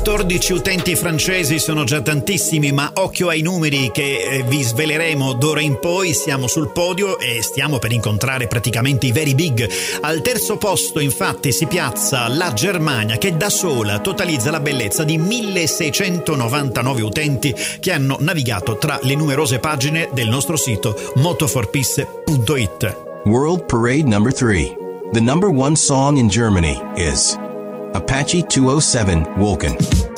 14 utenti francesi sono già tantissimi, ma occhio ai numeri che vi sveleremo d'ora in poi. Siamo sul podio e stiamo per incontrare praticamente i veri big. Al terzo posto infatti si piazza la Germania, che da sola totalizza la bellezza di 1699 utenti che hanno navigato tra le numerose pagine del nostro sito moto4peace.it. World Parade number 3. The number one song in Germany is Apache 207 Vulcan.